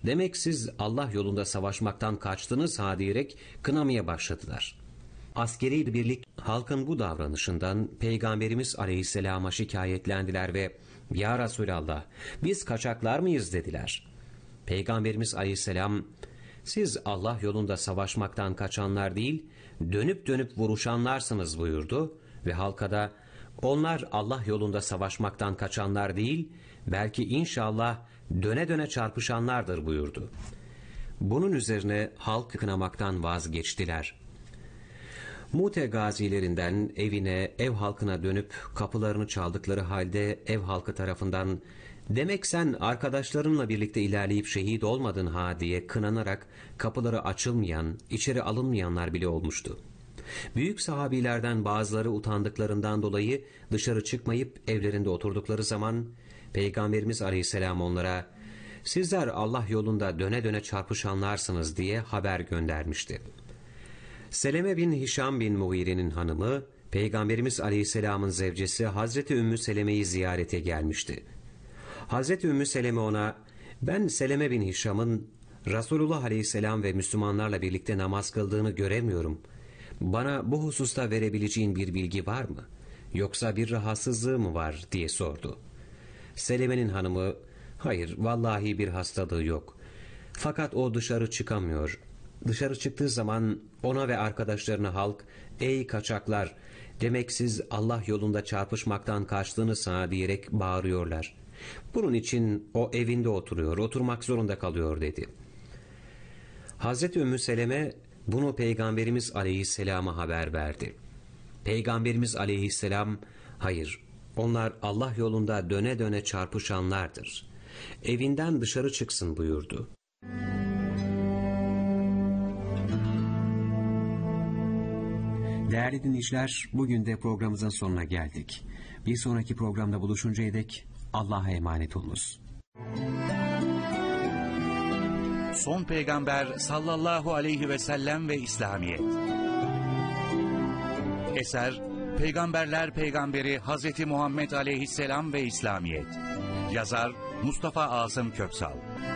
Demek siz Allah yolunda savaşmaktan kaçtınız ha diyerek kınamaya başladılar. Askeri birlik halkın bu davranışından Peygamberimiz Aleyhisselam'a şikayetlendiler ve "Ya Resulallah, biz kaçaklar mıyız?" dediler. Peygamberimiz Aleyhisselam, "Siz Allah yolunda savaşmaktan kaçanlar değil, dönüp dönüp vuruşanlarsınız" buyurdu ve halka da "Onlar Allah yolunda savaşmaktan kaçanlar değil, belki inşallah döne döne çarpışanlardır" buyurdu. Bunun üzerine halk kınamaktan vazgeçtiler. Mute gazilerinden evine, ev halkına dönüp kapılarını çaldıkları halde ev halkı tarafından "Demek sen arkadaşlarınla birlikte ilerleyip şehit olmadın ha" diye kınanarak kapıları açılmayan, içeri alınmayanlar bile olmuştu. Büyük sahabilerden bazıları utandıklarından dolayı dışarı çıkmayıp evlerinde oturdukları zaman Peygamberimiz Aleyhisselam onlara "Sizler Allah yolunda döne döne çarpışanlarsınız" diye haber göndermişti. Seleme bin Hişam bin Mugire'nin hanımı, Peygamberimiz Aleyhisselam'ın zevcesi Hazreti Ümmü Seleme'yi ziyarete gelmişti. Hazreti Ümmü Seleme ona, "Ben Seleme bin Hişam'ın Resulullah Aleyhisselam ve Müslümanlarla birlikte namaz kıldığını göremiyorum. Bana bu hususta verebileceğin bir bilgi var mı? Yoksa bir rahatsızlığı mı var?" diye sordu. Seleme'nin hanımı, "Hayır, vallahi bir hastalığı yok. Fakat o dışarı çıkamıyor. Dışarı çıktığı zaman ona ve arkadaşlarına halk, 'Ey kaçaklar, demek siz Allah yolunda çarpışmaktan kaçtınız ha' diyerek bağırıyorlar. Bunun için o evinde oturuyor, oturmak zorunda kalıyor" dedi. Hazreti Ümmü Seleme bunu Peygamberimiz Aleyhisselam'a haber verdi. Peygamberimiz Aleyhisselam, "Hayır, onlar Allah yolunda döne döne çarpışanlardır. Evinden dışarı çıksın" buyurdu. Değerli dinleyiciler, bugün de programımızın sonuna geldik. Bir sonraki programda buluşuncaya dek Allah'a emanet olunuz. Son Peygamber sallallahu aleyhi ve sellem ve İslamiyet. Eser Peygamberler Peygamberi Hazreti Muhammed Aleyhisselam ve İslamiyet. Yazar Mustafa Asım Köksal.